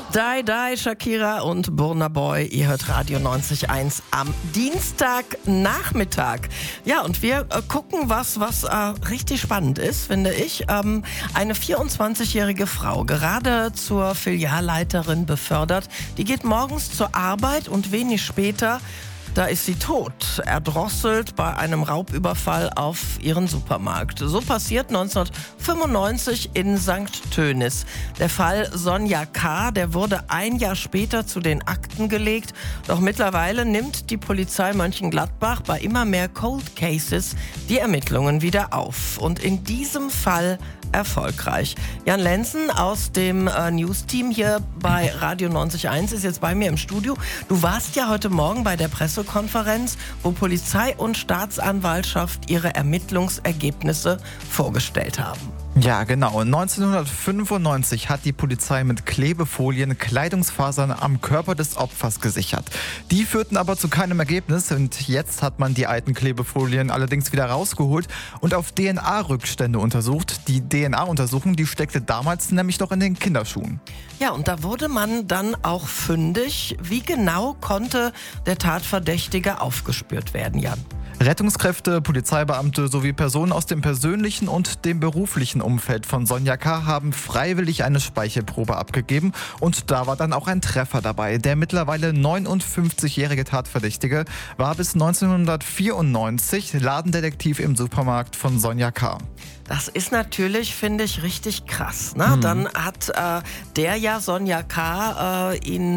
Die, Shakira und Burna Boy. Ihr hört Radio 90.1 am Dienstagnachmittag. Ja, und wir gucken was richtig spannend ist, finde ich. Eine 24-jährige Frau, gerade zur Filialleiterin befördert, die geht morgens zur Arbeit und wenig später, da ist sie tot, erdrosselt bei einem Raubüberfall auf ihren Supermarkt. So passiert 1995 in St. Tönis. Der Fall Sonja K., der wurde ein Jahr später zu den Akten gelegt. Doch mittlerweile nimmt die Polizei Mönchengladbach bei immer mehr Cold Cases die Ermittlungen wieder auf. Und in diesem Fall erfolgreich. Jan Lenzen aus dem News-Team hier bei Radio 90.1 ist jetzt bei mir im Studio. Du warst ja heute Morgen bei der Pressekonferenz, wo Polizei und Staatsanwaltschaft ihre Ermittlungsergebnisse vorgestellt haben. Ja, genau. 1995 hat die Polizei mit Klebefolien Kleidungsfasern am Körper des Opfers gesichert. Die führten aber zu keinem Ergebnis und jetzt hat man die alten Klebefolien allerdings wieder rausgeholt und auf DNA-Rückstände untersucht. Die DNA-Untersuchung, die steckte damals nämlich noch in den Kinderschuhen. Ja, und da wurde man dann auch fündig. Wie genau konnte der Tatverdächtige aufgespürt werden, Jan? Rettungskräfte, Polizeibeamte sowie Personen aus dem persönlichen und dem beruflichen Umfeld von Sonja K. haben freiwillig eine Speichelprobe abgegeben und da war dann auch ein Treffer dabei. Der mittlerweile 59-jährige Tatverdächtige war bis 1994 Ladendetektiv im Supermarkt von Sonja K. Das ist natürlich, finde ich, richtig krass. Ne? Dann hat Sonja K.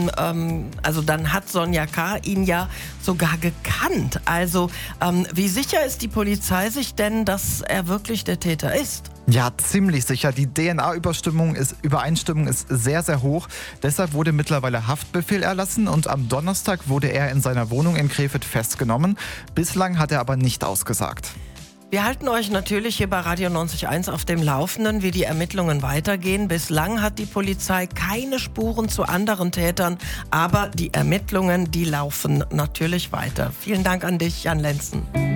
Sonja K. ihn ja sogar gekannt. Also wie sicher ist die Polizei sich denn, dass er wirklich der Täter ist? Ja, ziemlich sicher. Die DNA-Übereinstimmung ist sehr, sehr hoch. Deshalb wurde mittlerweile Haftbefehl erlassen und am Donnerstag wurde er in seiner Wohnung in Krefeld festgenommen. Bislang hat er aber nicht ausgesagt. Wir halten euch natürlich hier bei Radio 90.1 auf dem Laufenden, wie die Ermittlungen weitergehen. Bislang hat die Polizei keine Spuren zu anderen Tätern, aber die Ermittlungen, die laufen natürlich weiter. Vielen Dank an dich, Jan Lenzen.